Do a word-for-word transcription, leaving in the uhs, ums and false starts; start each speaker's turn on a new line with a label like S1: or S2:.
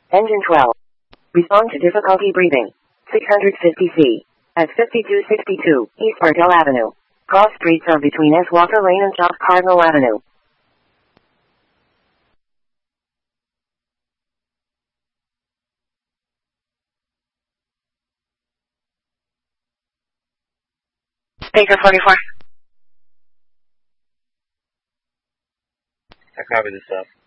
S1: Engine twelve. Respond to difficulty breathing. six hundred fifty C. At fifty-two sixty-two East Bardell Avenue. Cross streets are between S. Walker Lane and South Cardinal Avenue. Baker forty-four.
S2: I copy this up.